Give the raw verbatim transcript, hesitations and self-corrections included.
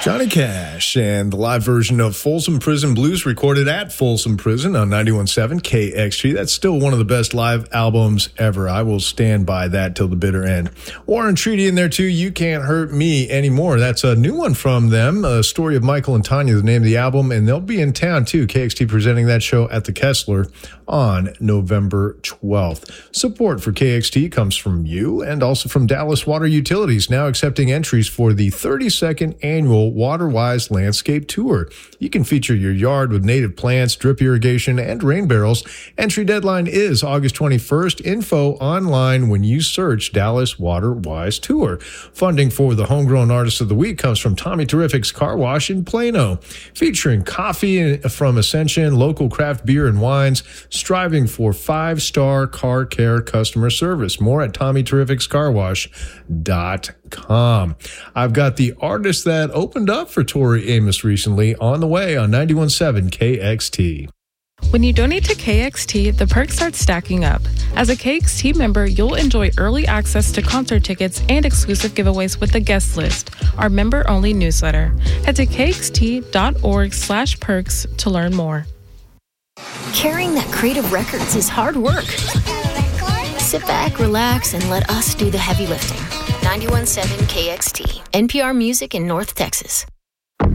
Johnny Cash and the live version of Folsom Prison Blues recorded at Folsom Prison on ninety-one point seven K X T. That's still one of the best live albums ever. I will stand by that till the bitter end. Warren Treaty in there too. You Can't Hurt Me Anymore. That's a new one from them. A Story of Michael and Tanya, the name of the album, and they'll be in town too. K X T presenting that show at the Kessler on November twelfth. Support for K X T comes from you and also from Dallas Water Utilities, now accepting entries for the thirty-second annual WaterWise Landscape Tour. You can feature your yard with native plants, drip irrigation, and rain barrels. Entry deadline is August twenty-first. Info online when you search Dallas WaterWise Tour. Funding for the Homegrown Artist of the Week comes from Tommy Terrific's Car Wash in Plano, featuring coffee from Ascension, local craft beer and wines, striving for five-star car care customer service. More at Tommy Terrific's Car Wash dot com. I've got the artist that opened up for Tori Amos recently on the way on ninety-one point seven K X T. When you donate to K X T, the perks start stacking up. As a K X T member, you'll enjoy early access to concert tickets and exclusive giveaways with the guest list, our member-only newsletter. Head to kxt.org slash perks to learn more. Carrying that crate of records is hard work. Sit back, relax, and let us do the heavy lifting. ninety-one point seven K X T, N P R Music in North Texas.